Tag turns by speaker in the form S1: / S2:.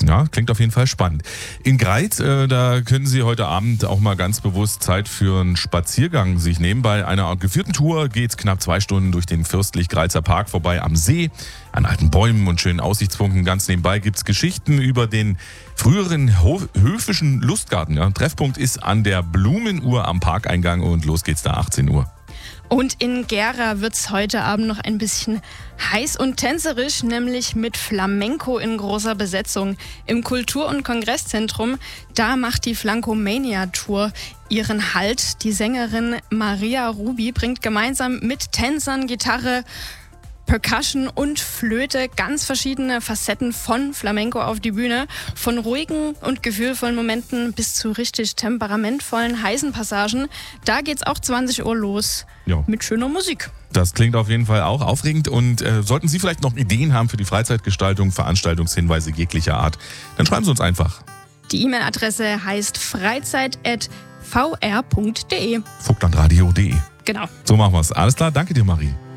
S1: Ja, klingt auf jeden Fall spannend. In Greiz, da können Sie heute Abend auch mal ganz bewusst Zeit für einen Spaziergang sich nehmen. Bei einer geführten Tour geht's knapp 2 Stunden durch den Fürstlich Greizer Park vorbei am See, an alten Bäumen und schönen Aussichtspunkten. Ganz nebenbei gibt's Geschichten über den früheren höfischen Lustgarten. Ja. Treffpunkt ist an der Blumenuhr am Parkeingang und los geht's da 18 Uhr.
S2: Und in Gera wird's heute Abend noch ein bisschen heiß und tänzerisch, nämlich mit Flamenco in großer Besetzung. Im Kultur- und Kongresszentrum, da macht die Flankomania-Tour ihren Halt. Die Sängerin Maria Rubi bringt gemeinsam mit Tänzern, Gitarre, Percussion und Flöte ganz verschiedene Facetten von Flamenco auf die Bühne. Von ruhigen und gefühlvollen Momenten bis zu richtig temperamentvollen, heißen Passagen. Da geht's auch 20 Uhr los mit schöner Musik.
S1: Das klingt auf jeden Fall auch aufregend. Und sollten Sie vielleicht noch Ideen haben für die Freizeitgestaltung, Veranstaltungshinweise jeglicher Art, dann schreiben Sie uns einfach.
S2: Die E-Mail-Adresse heißt freizeit@vr.de.
S1: Vogtlandradio.de.
S2: Genau.
S1: So machen wir's. Alles klar, danke dir, Marie.